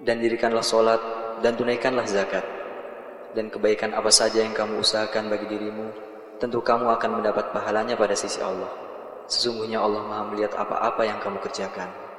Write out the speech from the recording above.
Dan dirikanlah sholat, dan tunaikanlah zakat. Dan kebaikan apa saja yang kamu usahakan bagi dirimu, tentu kamu akan mendapat pahalanya pada sisi Allah. Sesungguhnya Allah Maha melihat apa-apa yang kamu kerjakan.